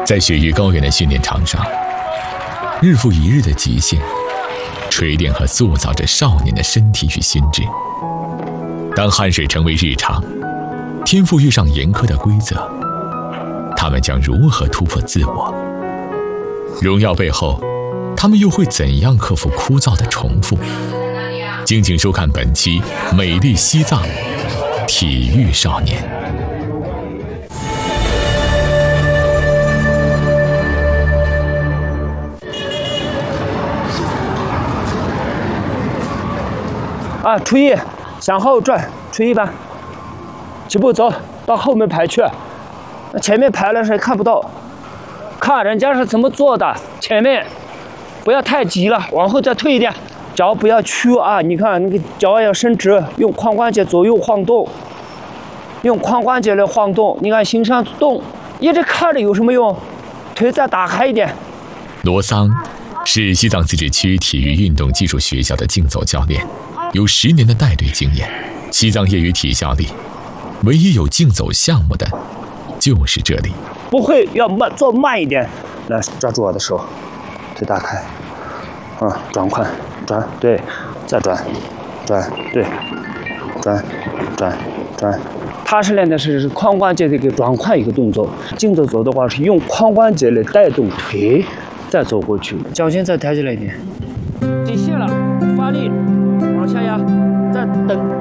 在雪域高原的训练场上，日复一日的极限，锤炼和塑造着少年的身体与心智。当汗水成为日常，天赋遇上严苛的规则，他们将如何突破自我？荣耀背后，他们又会怎样克服枯燥的重复？敬请收看本期《美丽西藏体育少年》。 初一向后转，初一吧，起步走到后面排去，前面排了谁看不到？看人家是怎么做的，前面不要太急了，往后再退一点，脚不要屈啊！你看那个脚要伸直，用髋关节左右晃动，用髋关节来晃动。你看心上动，一直看着有什么用？腿再打开一点。 罗桑是西藏自治区体育运动技术学校的竞走教练，有10年的带队经验。西藏业余体校里，唯一有竞走项目的就是这里。 不会要做慢一点，来抓住我的手，腿打开，转髋，转对，再转，对，转。他是练的是髋关节的一个转髋一个动作，竞走走的话是用髋关节来带动腿，再走过去，脚尖再抬起来一点，机械了，发力，往下压，再等。